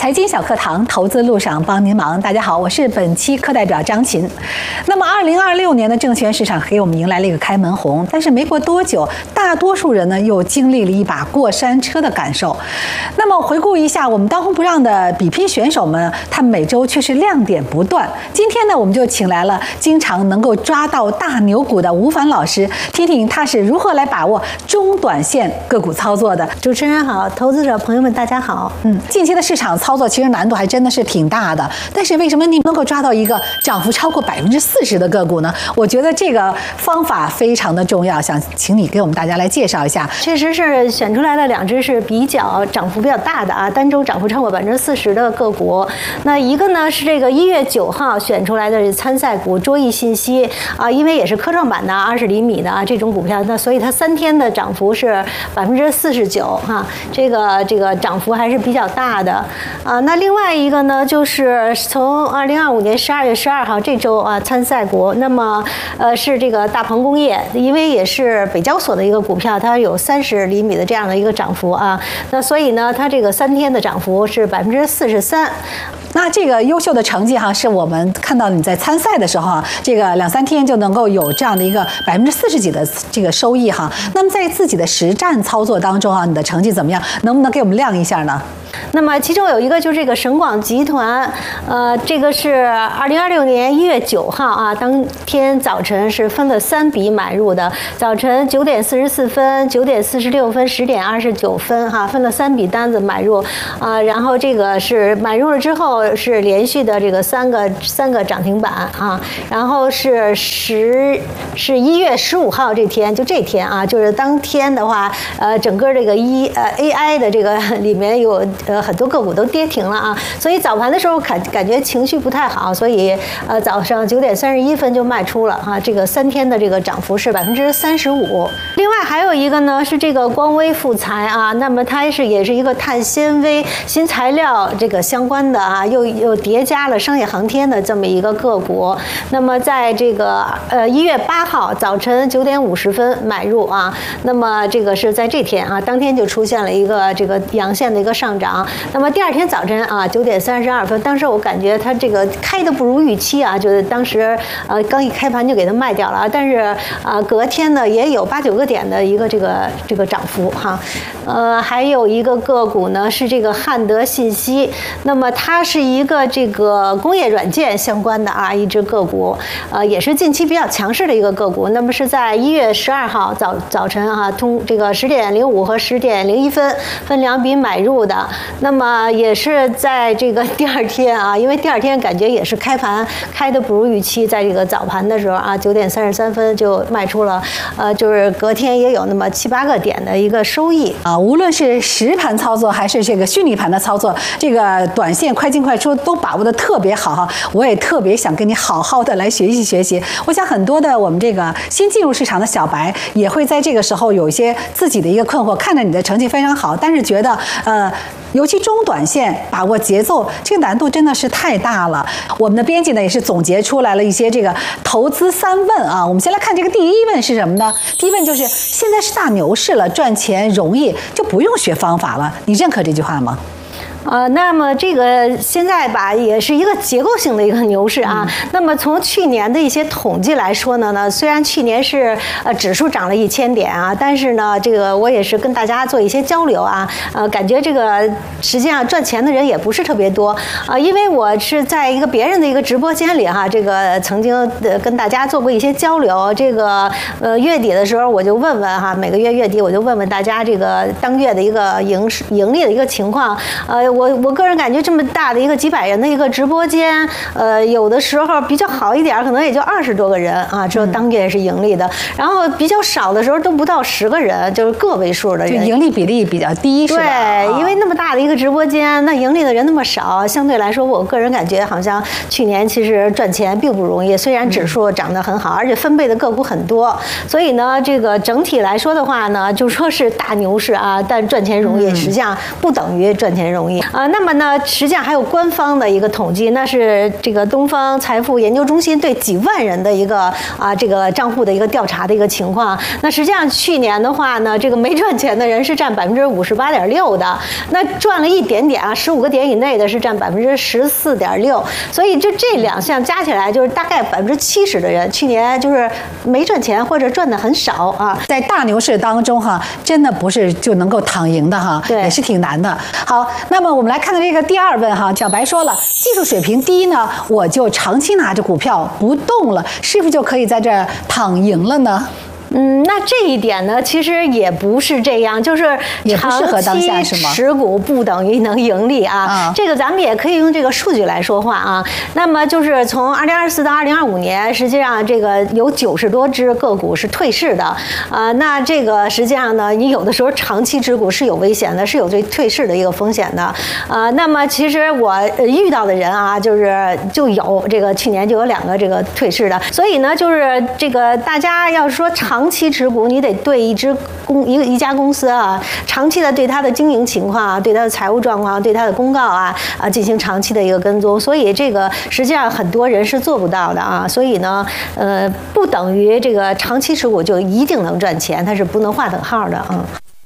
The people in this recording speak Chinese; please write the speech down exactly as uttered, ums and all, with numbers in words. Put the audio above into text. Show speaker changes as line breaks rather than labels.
财经小课堂，投资路上帮您忙。大家好，我是本期课代表张琴。那么，二零二六年的证券市场给我们迎来了一个开门红，但是没过多久，大多数人呢又经历了一把过山车的感受。那么，回顾一下我们当红不让的比拼选手们，他们每周却是亮点不断。今天呢，我们就请来了经常能够抓到大牛股的吴凡老师，听听他是如何来把握中短线个股操作的。
主持人好，投资者朋友们大家好。
嗯，近期的市场操作其实难度还真的是挺大的，但是为什么你能够抓到一个涨幅超过百分之四十的个股呢？我觉得这个方法非常的重要，想请你给我们大家来介绍一下。
确实是选出来的两只是比较涨幅比较大的啊，单周涨幅超过百分之四十的个股。那一个呢是这个一月九号选出来的参赛股卓益信息啊，因为也是科创板的二十厘米的啊这种股票，那所以它三天的涨幅是百分之四十九哈，这个这个涨幅还是比较大的。啊，那另外一个呢，就是从二零二五年十二月十二号这周啊，参赛股，那么呃是这个大鹏工业，因为也是北交所的一个股票，它有三十厘米的这样的一个涨幅啊，那所以呢，它这个三天的涨幅是百分之四十三。
那这个优秀的成绩哈，是我们看到你在参赛的时候啊，这个两三天就能够有这样的一个百分之四十几的这个收益哈。那么在自己的实战操作当中啊，你的成绩怎么样？能不能给我们亮一下呢？
那么其中有一个就是这个省广集团，呃，这个是二零二六年一月九号啊，当天早晨是分了三笔买入的，早晨九点四十四分、九点四十六分、十点二十九分哈，分了三笔单子买入啊，然后这个是买入了之后是连续的这个三个三个涨停板啊，然后是十是一月十五号这天，就这天啊，就是当天的话，呃，整个这个一呃 A I 的这个里面有。呃，很多个股都跌停了啊，所以早盘的时候感感觉情绪不太好，所以呃早上九点三十一分就卖出了哈、啊，这个三天的这个涨幅是百分之三十五。另外还有一个呢是这个光威复材啊，那么它是也是一个碳纤维新材料这个相关的啊，又又叠加了商业航天的这么一个个股。那么在这个呃一月八号早晨九点五十分买入啊，那么这个是在这天啊，当天就出现了一个这个阳线的一个上涨。那么第二天早晨啊，九点三十二分，当时我感觉它这个开的不如预期啊，就是当时呃刚一开盘就给它卖掉了，但是啊隔天呢也有八九个点的一个这个这个涨幅哈，呃还有一个个股呢是这个汉德信息，那么它是一个这个工业软件相关的啊一只个股，呃也是近期比较强势的一个个股，那么是在一月十二号早早晨啊，通这个十点零五和十点零一分分两笔买入的。那么也是在这个第二天啊，因为第二天感觉也是开盘开的不如预期，在这个早盘的时候啊，九点三十三分就卖出了，呃，就是隔天也有那么七八个点的一个收益
啊。无论是实盘操作还是这个虚拟盘的操作，这个短线快进快出都把握的特别好哈。我也特别想跟你好好的来学习学习。我想很多的我们这个新进入市场的小白也会在这个时候有一些自己的一个困惑，看着你的成绩非常好，但是觉得呃。尤其中短线把握节奏，这个难度真的是太大了。我们的编辑呢也是总结出来了一些这个投资三问啊。我们先来看这个第一问是什么呢？第一问就是现在是大牛市了，赚钱容易，就不用学方法了。你认可这句话吗？
呃，那么这个现在吧，也是一个结构性的一个牛市啊。嗯、那么从去年的一些统计来说呢，呢虽然去年是呃指数涨了一千点啊，但是呢，这个我也是跟大家做一些交流啊，呃，感觉这个实际上赚钱的人也不是特别多啊、呃，因为我是在一个别人的一个直播间里哈、啊，这个曾经呃跟大家做过一些交流。这个呃月底的时候，我就问问哈，每个月月底我就问问大家这个当月的一个盈盈利的一个情况，呃。我我个人感觉这么大的一个几百人的一个直播间，呃，有的时候比较好一点，可能也就二十多个人啊，只有当月是盈利的。然后比较少的时候都不到十个人，就是个位数的人，
就盈利比例比较低，是吧？
对，因为那么大的一个直播间，那盈利的人那么少，相对来说，我个人感觉好像去年其实赚钱并不容易。虽然指数涨得很好，而且分配的个股很多，所以呢，这个整体来说的话呢，就说是大牛市啊，但赚钱容易，实际上不等于赚钱容易。 啊。那么呢，实际上还有官方的一个统计，那是这个东方财富研究中心对几万人的一个啊这个账户的一个调查的一个情况。那实际上去年的话呢，这个没赚钱的人是占百分之五十八点六的，那赚了一点点啊，十五个点以内的是占百分之十四点六，所以就这两项加起来就是大概百分之七十的人去年就是没赚钱或者赚的很少啊。
在大牛市当中哈，真的不是就能够躺赢的哈，
对，
也是挺难的。好，那么我们来看看这个第二问哈，小白说了，技术水平低呢，我就长期拿着股票不动了，是不是就可以在这儿躺赢了呢？
嗯，那这一点呢，其实也不是这样，就是长期持股不等于能盈利啊。啊这个咱们也可以用这个数据来说话啊。那么就是从二零二四到二零二五年，实际上这个有九十多只个股是退市的啊。那这个实际上呢，你有的时候长期持股是有危险的，是有这退市的一个风险的啊。那么其实我遇到的人啊，就是就有这个去年就有两个这个退市的，所以呢，就是这个大家要说长。长期持股，你得对一只公一个一家公司啊，长期的对它的经营情况啊，对它的财务状况，对它的公告啊啊进行长期的一个跟踪。所以这个实际上很多人是做不到的啊。所以呢，呃，不等于这个长期持股就一定能赚钱，它是不能划等号的啊。